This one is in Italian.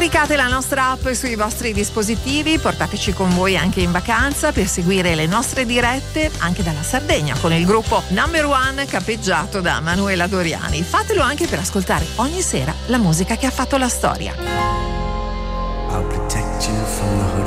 Scaricate la nostra app sui vostri dispositivi, portateci con voi anche in vacanza per seguire le nostre dirette anche dalla Sardegna con il gruppo Number One capeggiato da Manuela Doriani. Fatelo anche per ascoltare ogni sera la musica che ha fatto la storia. I'll protect you from the